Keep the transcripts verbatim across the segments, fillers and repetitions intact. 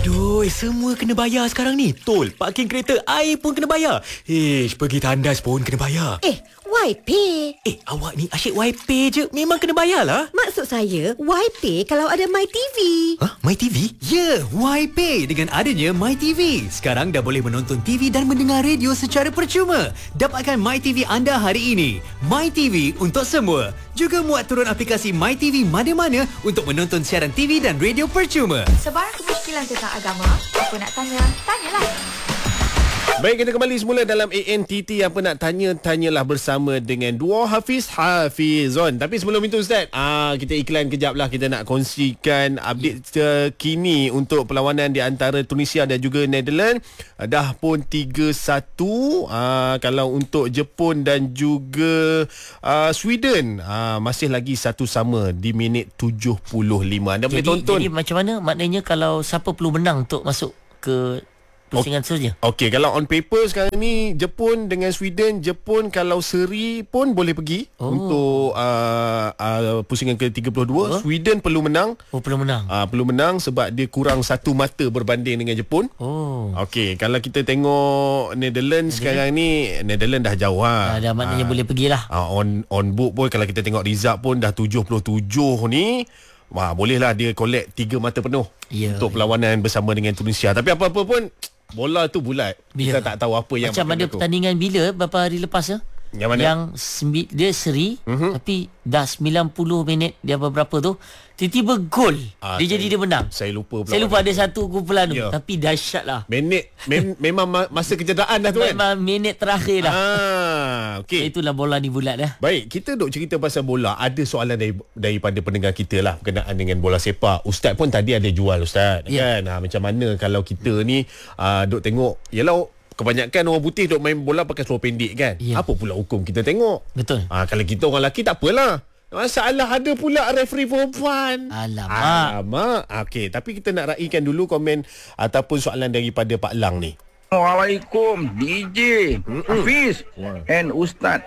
Aduh, semua kena bayar sekarang ni. Tol, parking kereta, air pun kena bayar. Ish, pergi tandas pun kena bayar. Eh, Y P. Eh, awak ni asyik Y P je. Memang kena bayar lah. Maksud saya, Y P kalau ada MyTV. Hah? MyTV? Ya, Y P dengan adanya MyTV. Sekarang dah boleh menonton T V dan mendengar radio secara percuma. Dapatkan MyTV anda hari ini. MyTV untuk semua. Juga muat turun aplikasi MyTV mana-mana untuk menonton siaran T V dan radio percuma. Sebarang kemusykilan tentang agama, apa nak tanya, tanyalah. Baik, kita kembali semula dalam A N T T. Apa nak tanya, tanyalah bersama dengan dua Hafiz Hafizon. Tapi sebelum itu Ustaz, ah, kita iklan kejap lah. Kita nak kongsikan update terkini untuk perlawanan di antara Tunisia dan juga Netherlands. Dah pun tiga satu. ah, Kalau untuk Jepun dan juga ah, Sweden, ah, masih lagi satu sama di minit tujuh puluh lima. Anda boleh Jadi, tonton. jadi macam mana? Maknanya kalau siapa perlu menang untuk masuk ke pusingan seterusnya? Okey, kalau on paper sekarang ni Jepun dengan Sweden, Jepun kalau seri pun boleh pergi oh. untuk uh, uh, pusingan ke tiga puluh dua. Oh. Sweden perlu menang. Oh, perlu menang. Uh, perlu menang sebab dia kurang satu mata berbanding dengan Jepun. Oh. Okey, kalau kita tengok Netherlands sekarang ni, Netherlands dah jauh Ah, lah. dah maknanya uh, boleh pergilah. Uh, on on book pun kalau kita tengok result pun dah tujuh puluh tujuh ni. Wah, bolehlah dia collect tiga mata penuh yeah, untuk perlawanan yeah. bersama dengan Tunisia. Tapi apa-apa pun bola tu bulat. Yeah. Kita tak tahu apa yang macam ada pertandingan bila beberapa hari lepas ya. Yang mana? Yang sembi, dia seri uh-huh. tapi dah sembilan puluh minit dia beberapa tu tiba-tiba gol. Ah, dia saya, jadi dia menang. Saya lupa pula. Saya lupa ada satu kumpulan tu. Yeah. Tapi dahsyat lah. Minit mem, memang masa kecederaan dah tu kan. Memang minit terakhir dah. Ah, okey. Itulah bola ni bulat dah. Baik, kita duk cerita pasal bola. Ada soalan dari, daripada pendengar kita lah berkenaan dengan bola sepak. Ustaz pun tadi ada jual Ustaz yeah. kan. Ha, macam mana kalau kita ni uh, duk tengok, yalah kebanyakan orang putih duk main bola pakai seluar pendek kan. Yeah. Apa pula hukum kita tengok? Betul. Ah, kalau kita orang lelaki tak apalah. Masalah ada pula referee perempuan. Alamak. Alamak. Okey, tapi kita nak raikan dulu komen ataupun soalan daripada Pak Lang ni. Assalamualaikum D J Hafiz yeah. and Ustaz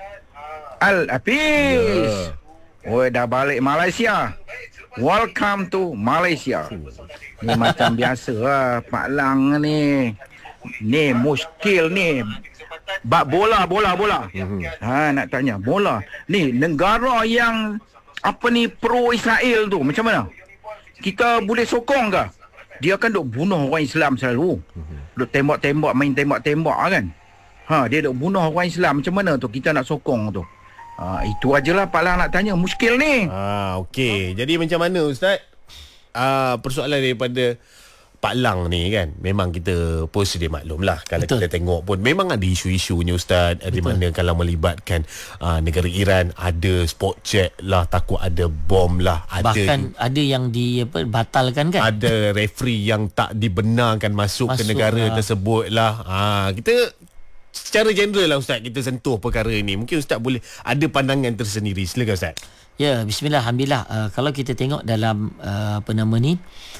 Al-Hafiz. Yeah. Oh, dah balik Malaysia. Welcome to Malaysia. Ni macam biasa lah Pak Lang ni. Ni muskil ni. Bab bola, bola, bola. Ha, nak tanya, bola. Ni negara yang apa ni pro Israel tu macam mana? Kita boleh sokong ke? Dia kan duk bunuh orang Islam selalu. Duk tembak-tembak, main tembak-tembak kan. Ha, dia duk bunuh orang Islam. Macam mana tu kita nak sokong tu? Ha, itu ajalah Pak Lang nak tanya, muskil ni. Ha, okey. Jadi macam mana Ustaz? Uh, persoalan daripada Pak Lang ni kan, memang kita pun sedia maklum lah. Kalau Betul. kita tengok pun memang ada isu-isunya Ustaz. Betul. Di mana kalau melibatkan uh, negara Iran, ada spot check lah, takut ada bom lah, ada bahkan ada yang di apa, batalkan kan, ada referee yang tak dibenarkan masuk, masuk ke negara lah. tersebut lah. Ha, kita secara general lah Ustaz, kita sentuh perkara ini. Mungkin Ustaz boleh ada pandangan tersendiri. Silakan Ustaz. Ya, bismillah, alhamdulillah. Uh, kalau kita tengok dalam uh, apa nama ni,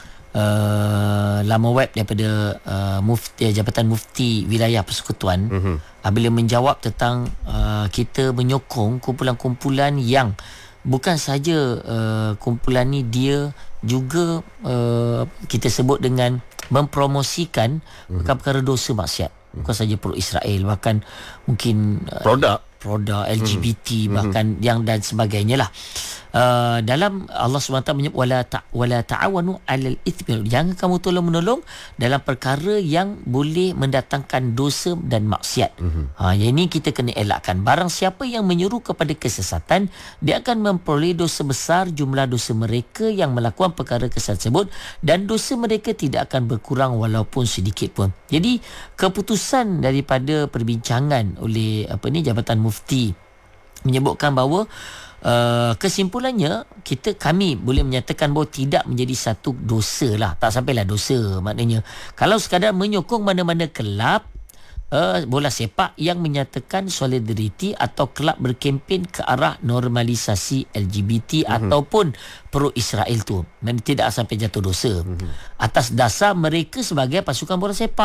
Uh, laman web daripada uh, Mufti, Jabatan Mufti Wilayah Persekutuan uh-huh. uh, bila menjawab tentang uh, kita menyokong kumpulan-kumpulan yang bukan saja uh, kumpulan ni dia juga uh, kita sebut dengan mempromosikan uh-huh. perkara dosa maksiat, uh-huh. bukan saja pro Israel, bahkan mungkin uh, produk produk L G B T hmm. bahkan hmm. yang dan sebagainya lah. Uh, dalam Allah subhanahu wa taala menyebut wala ta, wala ta'awanu 'alal itsmi, jangan kamu tolong-menolong dalam perkara yang boleh mendatangkan dosa dan maksiat. Hmm. Ha, yang ini kita kena elakkan. Barang siapa yang menyuruh kepada kesesatan, dia akan memperoleh dosa besar jumlah dosa mereka yang melakukan perkara kesesatan tersebut, dan dosa mereka tidak akan berkurang walaupun sedikit pun. Jadi keputusan daripada perbincangan oleh apa ni Jabatan Mufti menyebutkan bahawa Uh, kesimpulannya kita kami boleh menyatakan bahawa tidak menjadi satu dosa lah, tak sampailah dosa. Maknanya kalau sekadar menyokong mana-mana kelab uh, bola sepak yang menyatakan solidariti atau kelab berkempen ke arah normalisasi L G B T mm-hmm. ataupun pro Israel tu, dan tidak sampai jatuh dosa mm-hmm. atas dasar mereka sebagai pasukan bola sepak.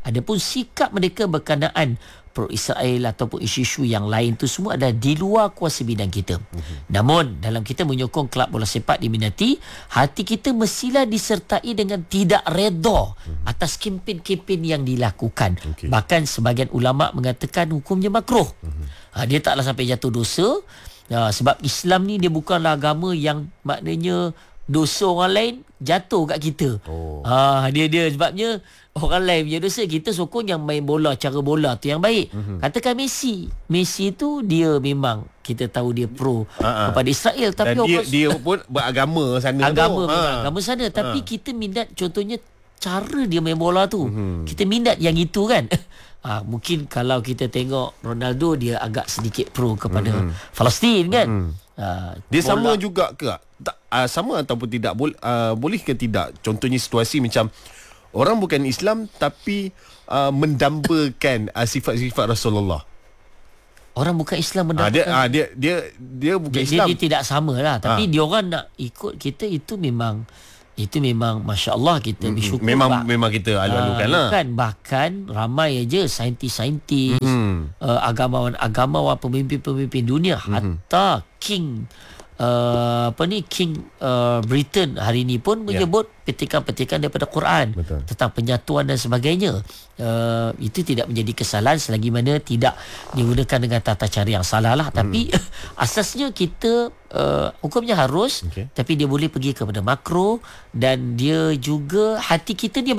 Adapun sikap mereka berkenaan pro-Israel ataupun isu-isu yang lain tu semua ada di luar kuasa bidang kita. Uh-huh. Namun dalam kita menyokong kelab bola sepak diminati, hati kita mestilah disertai dengan tidak redha uh-huh. atas kempen-kempen yang dilakukan. Okay. Bahkan sebahagian ulama mengatakan hukumnya makruh. Uh-huh. Ha, dia taklah sampai jatuh dosa. Ha, sebab Islam ni dia bukanlah agama yang maknanya dosa orang lain jatuh kat kita. Oh. Ha, dia dia sebabnya orang lain punya dosa, kita sokong yang main bola, cara bola tu yang baik. Mm-hmm. Katakan Messi. Messi tu dia memang kita tahu dia pro uh-huh. kepada Israel, tapi dan dia, orang, dia pun beragama sana agama tu. Ha. Ha. Agama sana, tapi ha. kita minat contohnya cara dia main bola tu. Mm-hmm. Kita minat yang itu kan. Ha, mungkin kalau kita tengok Ronaldo, dia agak sedikit pro kepada mm-hmm. Palestin kan. Mm-hmm. Ha, dia bola. sama juga ke? Tak, uh, sama ataupun tidak bol, uh, boleh ke tidak? Contohnya situasi macam orang bukan Islam tapi uh, mendambakan uh, sifat-sifat Rasulullah. Orang bukan Islam mendambakan. Ah, dia, ah, dia dia dia bukan dia, Islam. Dia, dia tidak sama lah. Tapi ah. dia orang nak ikut kita, itu memang itu memang masya-Allah kita mm-hmm. bersyukur. Memang bah, memang kita alu-alukan lah. Kan bahkan ramai aja saintis-saintis, mm-hmm. uh, agamawan-agamawan, pemimpin-pemimpin dunia, mm-hmm. hatta king uh, apa ni king uh, Britain hari ni pun menyebut yeah. petikan-petikan daripada Quran. Betul. Tentang penyatuan dan sebagainya. Uh, itu tidak menjadi kesalahan selagi mana tidak digunakan dengan tata cara yang salah lah. Tapi hmm. asasnya kita uh, hukumnya harus, okay. tapi dia boleh pergi kepada makro, dan dia juga hati kita dia